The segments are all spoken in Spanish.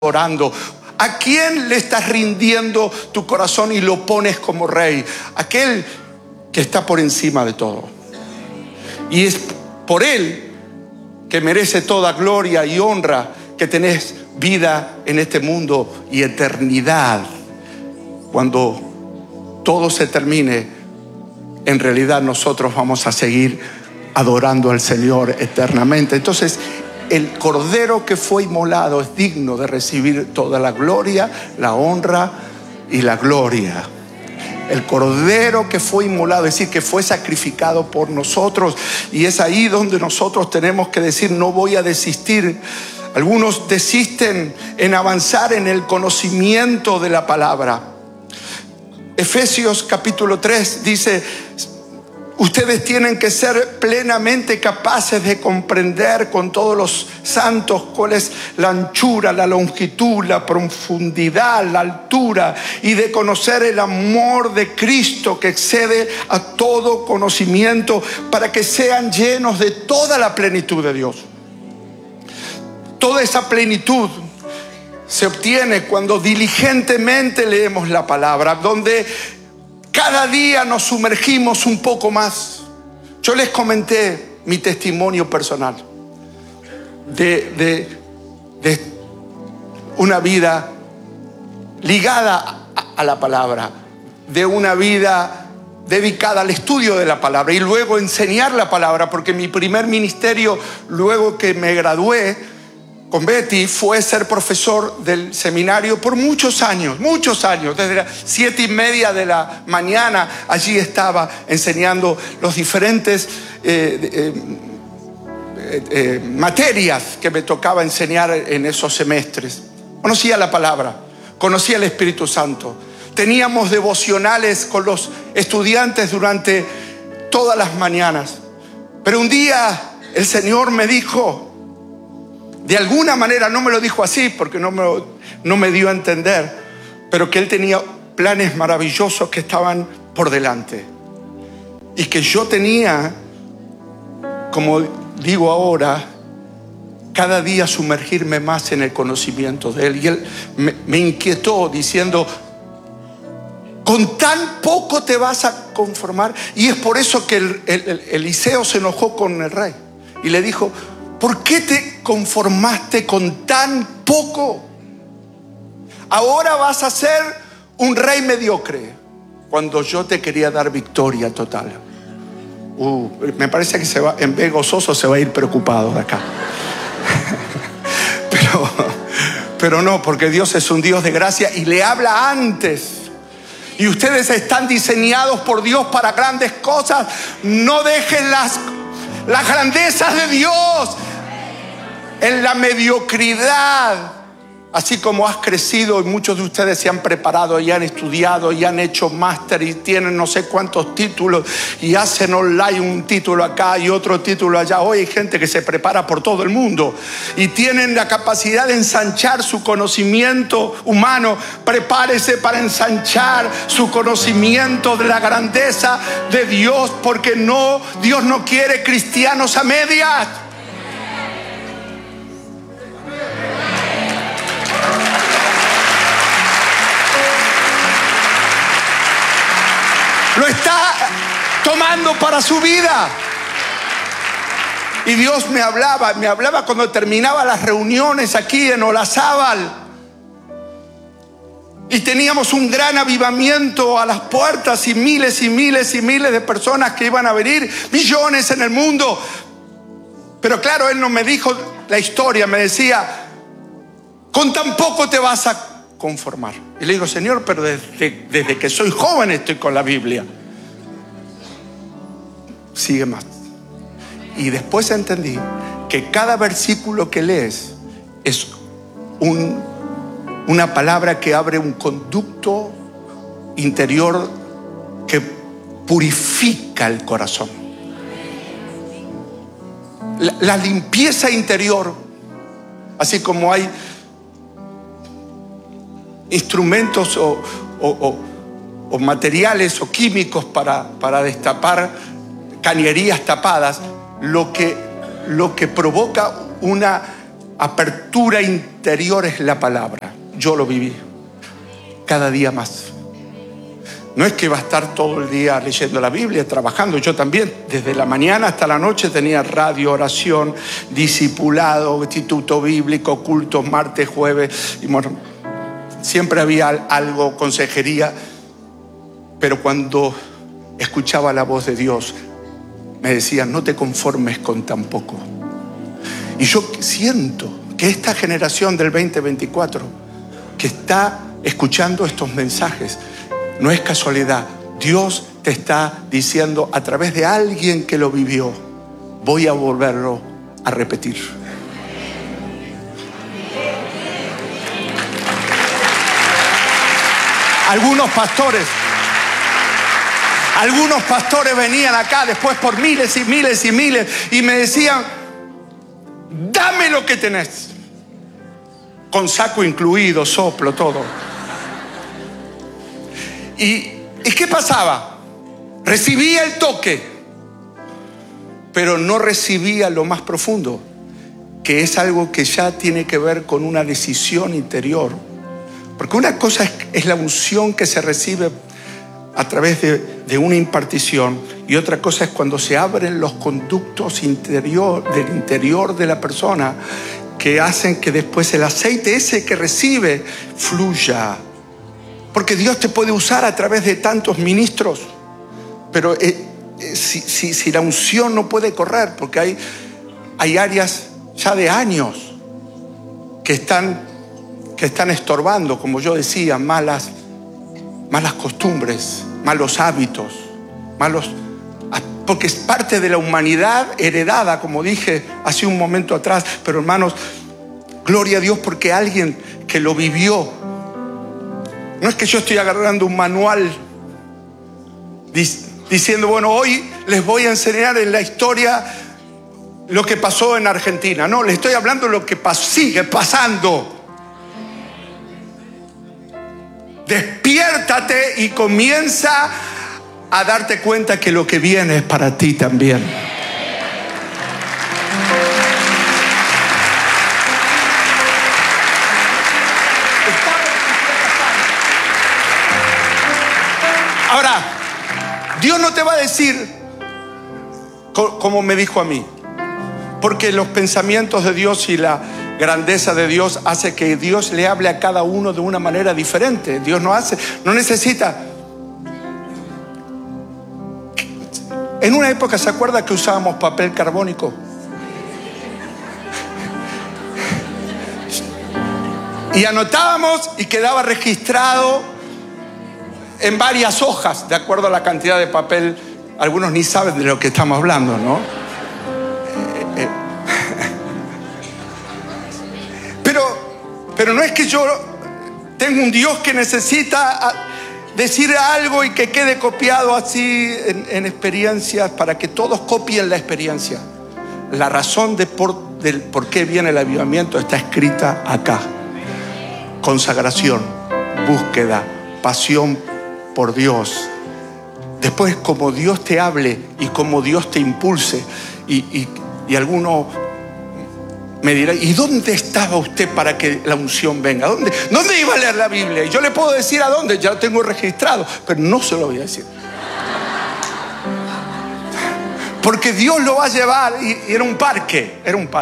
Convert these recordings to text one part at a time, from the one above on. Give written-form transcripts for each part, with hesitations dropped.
orando. ¿A quién le estás rindiendo tu corazón y lo pones como rey? Aquel que está por encima de todo. Y es por Él que merece toda gloria y honra, que tenés vida en este mundo y eternidad. Cuando todo se termine, en realidad nosotros vamos a seguir adorando al Señor eternamente. Entonces, el cordero que fue inmolado es digno de recibir toda la gloria, la honra y la gloria. El cordero que fue inmolado, es decir, que fue sacrificado por nosotros. Y es ahí donde nosotros tenemos que decir: no voy a desistir. Algunos desisten en avanzar en el conocimiento de la palabra. Efesios capítulo 3 dice: ustedes tienen que ser plenamente capaces de comprender con todos los santos cuál es la anchura, la longitud, la profundidad, la altura, y de conocer el amor de Cristo que excede a todo conocimiento, para que sean llenos de toda la plenitud de Dios. Toda esa plenitud se obtiene cuando diligentemente leemos la palabra, donde cada día nos sumergimos un poco más. Yo les comenté mi testimonio personal de una vida ligada a la palabra, de una vida dedicada al estudio de la palabra y luego enseñar la palabra, porque mi primer ministerio, luego que me gradué con Betty, fue ser profesor del seminario por muchos años, desde las 7:30 de la mañana. Allí estaba enseñando los diferentes materias que me tocaba enseñar en esos semestres. Conocía la palabra, conocía el Espíritu Santo. Teníamos devocionales con los estudiantes durante todas las mañanas. Pero un día el Señor me dijo, de alguna manera, no me lo dijo así porque no me dio a entender, pero que Él tenía planes maravillosos que estaban por delante. Y que yo tenía, como digo ahora, cada día sumergirme más en el conocimiento de Él. Y Él me inquietó diciendo: ¿con tan poco te vas a conformar? Y es por eso que Eliseo se enojó con el rey y le dijo: ¿por qué te conformaste con tan poco? Ahora vas a ser un rey mediocre, cuando yo te quería dar victoria total. Me parece que en vez de gozoso se va a ir preocupado de acá. Pero no, porque Dios es un Dios de gracia y le habla antes. Y ustedes están diseñados por Dios para grandes cosas. No dejen las grandezas de Dios en la mediocridad. Así como has crecido y muchos de ustedes se han preparado y han estudiado y han hecho máster y tienen no sé cuántos títulos y hacen online un título acá y otro título allá. Hoy hay gente que se prepara por todo el mundo y tienen la capacidad de ensanchar su conocimiento humano. Prepárese para ensanchar su conocimiento de la grandeza de Dios, porque Dios no quiere cristianos a medias. Lo está tomando para su vida. Y Dios me hablaba cuando terminaba las reuniones aquí en Olazábal. Y teníamos un gran avivamiento a las puertas y miles de personas que iban a venir, millones en el mundo. Pero claro, Él no me dijo la historia, me decía: con tan poco te vas a conformar. Y le digo: Señor, pero desde que soy joven estoy con la Biblia. Sigue más. Y después entendí que cada versículo que lees es una palabra que abre un conducto interior que purifica el corazón. La limpieza interior, así como hay instrumentos o materiales o químicos para destapar cañerías tapadas, lo que provoca una apertura interior es la palabra. Yo lo viví cada día más. No es que va a estar todo el día leyendo la Biblia, trabajando. Yo también, desde la mañana hasta la noche tenía radio, oración, discipulado, instituto bíblico, cultos, martes, jueves. Y bueno, siempre había algo, consejería. Pero cuando escuchaba la voz de Dios, me decía, no te conformes con tan poco. Y yo siento que esta generación del 2024 que está escuchando estos mensajes, no es casualidad. Dios te está diciendo a través de alguien que lo vivió, voy a volverlo a repetir. Algunos pastores venían acá después por miles y miles y miles y me decían, dame lo que tenés. Con saco incluido, soplo, todo. ¿Y qué pasaba? Recibía el toque, pero no recibía lo más profundo, que es algo que ya tiene que ver con una decisión interior. Porque una cosa es la unción que se recibe a través de una impartición, y otra cosa es cuando se abren los conductos del interior de la persona, que hacen que después el aceite ese que recibe fluya. Porque Dios te puede usar a través de tantos ministros, pero si la unción no puede correr, porque hay áreas ya de años que están estorbando, como yo decía, malas costumbres, malos hábitos, porque es parte de la humanidad heredada, como dije hace un momento atrás. Pero hermanos, gloria a Dios porque alguien que lo vivió. No es que yo estoy agarrando un manual diciendo, bueno, hoy les voy a enseñar en la historia lo que pasó en Argentina. No, les estoy hablando de lo que sigue pasando. Despiértate y comienza a darte cuenta que lo que viene es para ti también. Ahora, Dios no te va a decir como me dijo a mí, porque los pensamientos de Dios y la grandeza de Dios hace que Dios le hable a cada uno de una manera diferente. Dios no necesita. En una época, ¿se acuerda que usábamos papel carbónico? Y anotábamos y quedaba registrado en varias hojas, de acuerdo a la cantidad de papel. Algunos ni saben de lo que estamos hablando, ¿no? Pero no es que yo tengo un Dios que necesita decir algo y que quede copiado así en experiencias para que todos copien la experiencia. La razón del por qué viene el avivamiento está escrita acá. Consagración, búsqueda, pasión por Dios. Después, como Dios te hable y como Dios te impulse, y alguno me dirá, ¿y dónde estaba usted para que la unción venga? ¿Dónde iba a leer la Biblia? Y yo le puedo decir a dónde, ya lo tengo registrado, pero no se lo voy a decir. Porque Dios lo va a llevar, y es un parque.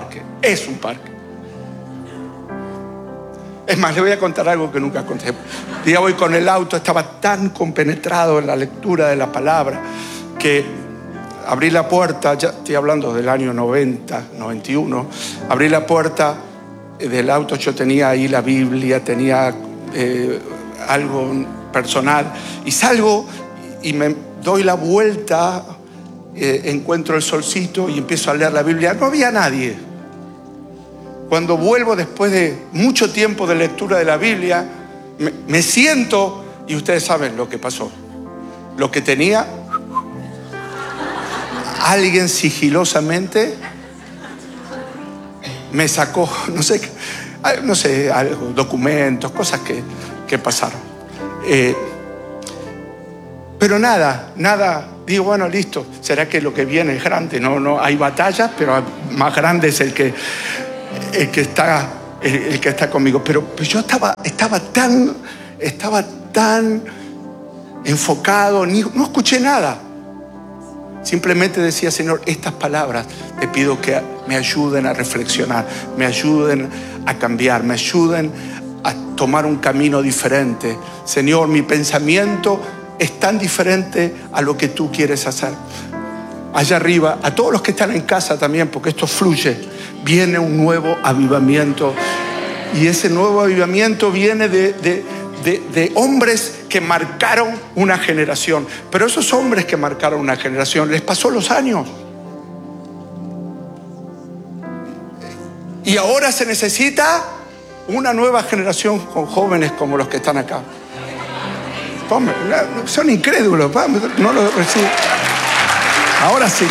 Es más, le voy a contar algo que nunca conté. Un día voy con el auto, estaba tan compenetrado en la lectura de la palabra que abrí la puerta, ya estoy hablando del año 90, 91, abrí la puerta del auto, yo tenía ahí la Biblia, tenía algo personal, y salgo y me doy la vuelta, encuentro el solcito y empiezo a leer la Biblia. No había nadie. Cuando vuelvo después de mucho tiempo de lectura de la Biblia, me siento, y ustedes saben lo que pasó. Lo que tenía, alguien sigilosamente me sacó, no sé, algo, documentos, cosas que pasaron. Pero nada, digo, bueno, listo, ¿será que lo que viene es grande? No, hay batallas, pero más grande es el que el que está conmigo. Pero yo estaba tan enfocado, no escuché nada. Simplemente decía: Señor, estas palabras te pido que me ayuden a reflexionar, me ayuden a cambiar, me ayuden a tomar un camino diferente. Señor, mi pensamiento es tan diferente a lo que tú quieres hacer. Allá arriba, a todos los que están en casa también, porque esto fluye, viene un nuevo avivamiento. Y ese nuevo avivamiento viene de hombres que marcaron una generación. Pero esos hombres que marcaron una generación, les pasó los años. Y ahora se necesita una nueva generación con jóvenes como los que están acá. Son incrédulos, no lo reciben. Ahora sí.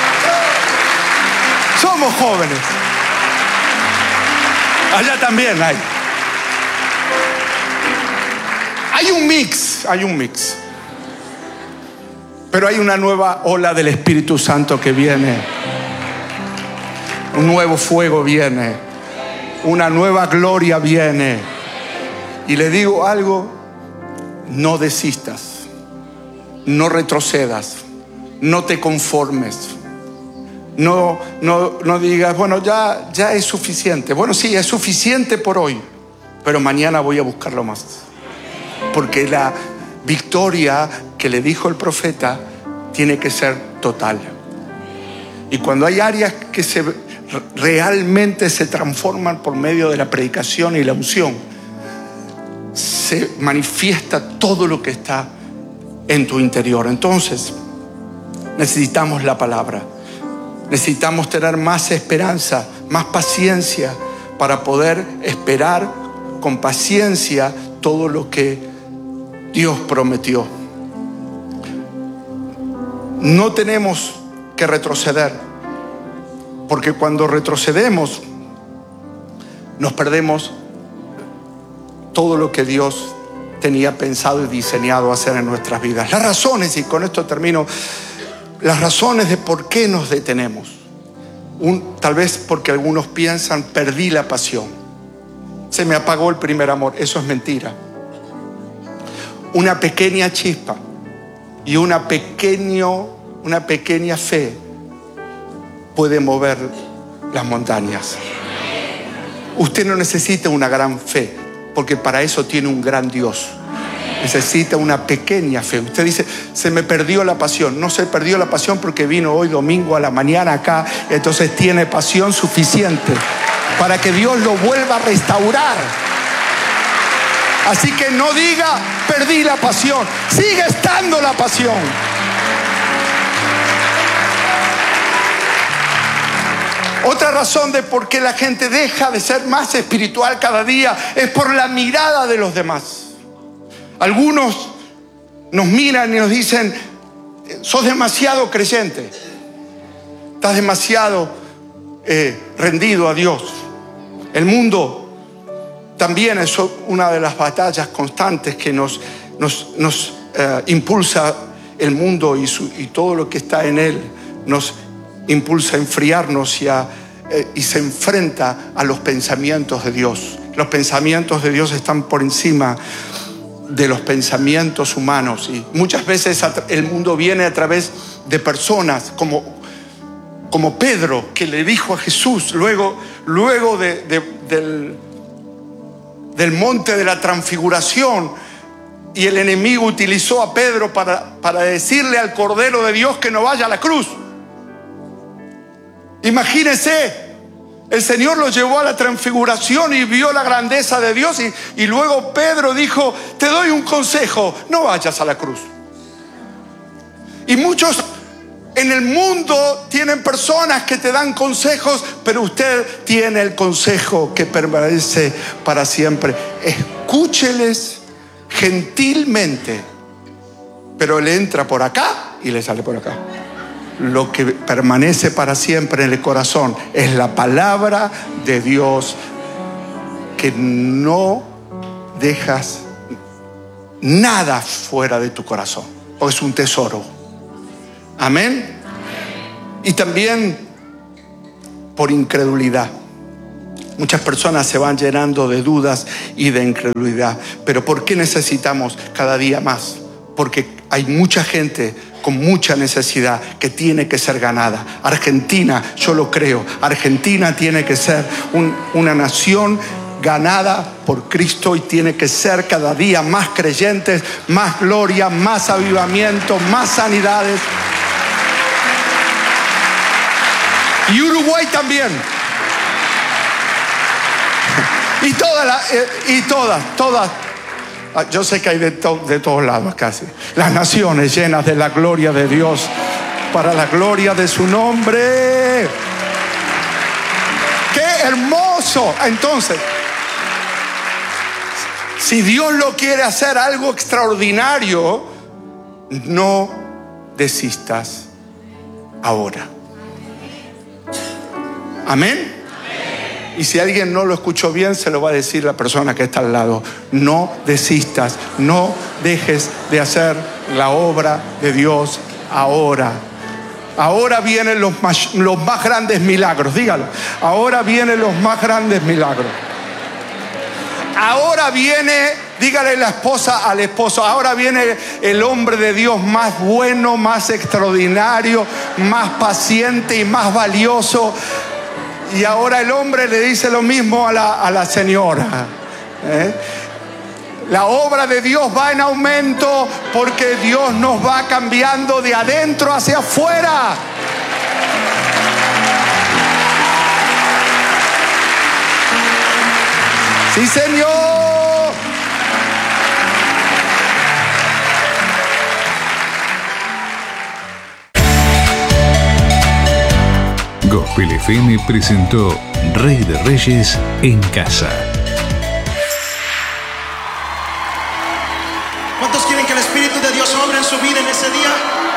Somos jóvenes. Allá también hay. Hay un mix. Pero hay una nueva ola del Espíritu Santo que viene. Un nuevo fuego viene. Una nueva gloria viene. Y le digo algo: no desistas. No retrocedas. No te conformes. No digas: bueno, ya es suficiente. Bueno, sí, es suficiente por hoy, pero mañana voy a buscarlo más. Porque la victoria que le dijo el profeta tiene que ser total. Y cuando hay áreas que realmente se transforman por medio de la predicación y la unción, se manifiesta todo lo que está en tu interior. Entonces, necesitamos la palabra. Necesitamos tener más esperanza, más paciencia, para poder esperar con paciencia todo lo que Dios prometió. No tenemos que retroceder, porque cuando retrocedemos nos perdemos todo lo que Dios tenía pensado y diseñado hacer en nuestras vidas. Las razones, y con esto termino, las razones de por qué nos detenemos. Tal vez porque algunos piensan: perdí la pasión, se me apagó el primer amor. Eso es mentira. Una pequeña chispa y una pequeña fe puede mover las montañas. Usted no necesita una gran fe, porque para eso tiene un gran Dios. Necesita una pequeña fe. Usted dice: se me perdió la pasión. No se perdió la pasión porque vino hoy domingo a la mañana acá. Entonces tiene pasión suficiente para que Dios lo vuelva a restaurar. Así que no diga: perdí la pasión. Sigue estando la pasión. Otra razón de por qué la gente deja de ser más espiritual cada día es por la mirada de los demás. Algunos nos miran y nos dicen: sos demasiado creyente, estás demasiado rendido a Dios. El mundo también es una de las batallas constantes que nos impulsa. El mundo y todo lo que está en él nos impulsa a enfriarnos y se enfrenta a los pensamientos de Dios. Los pensamientos de Dios están por encima de los pensamientos humanos, y muchas veces el mundo viene a través de personas como Pedro, que le dijo a Jesús luego del monte de la transfiguración, y el enemigo utilizó a Pedro para decirle al Cordero de Dios que no vaya a la cruz. Imagínense. El Señor lo llevó a la transfiguración y vio la grandeza de Dios, y luego Pedro dijo: te doy un consejo, no vayas a la cruz. Y muchos en el mundo tienen personas que te dan consejos, pero usted tiene el consejo que permanece para siempre. Escúcheles gentilmente, pero le entra por acá y le sale por acá. Lo que permanece para siempre en el corazón es la palabra de Dios, que no dejas nada fuera de tu corazón, porque es un tesoro. Amén. Y también por incredulidad. Muchas personas se van llenando de dudas y de incredulidad. Pero ¿por qué necesitamos cada día más? Porque hay mucha gente con mucha necesidad que tiene que ser ganada. Argentina, yo lo creo, Argentina tiene que ser una nación ganada por Cristo y tiene que ser cada día más creyentes, más gloria, más avivamiento, más sanidades. Y Uruguay también. Y todas. Yo sé que hay de todos lados casi. Las naciones llenas de la gloria de Dios, para la gloria de su nombre. ¡Qué hermoso! Entonces, si Dios lo quiere hacer algo extraordinario, no desistas ahora. Amén. Y si alguien no lo escuchó bien, se lo va a decir la persona que está al lado. No desistas, no dejes de hacer la obra de Dios ahora. Ahora vienen los más grandes milagros, dígalo. Ahora vienen los más grandes milagros. Ahora viene, dígale la esposa al esposo, ahora viene el hombre de Dios más bueno, más extraordinario, más paciente y más valioso. Y ahora el hombre le dice lo mismo a la señora. La obra de Dios va en aumento porque Dios nos va cambiando de adentro hacia afuera. ¡Sí, Señor! Gospel FM presentó Rey de Reyes en casa. ¿Cuántos quieren que el Espíritu de Dios obre en su vida en ese día?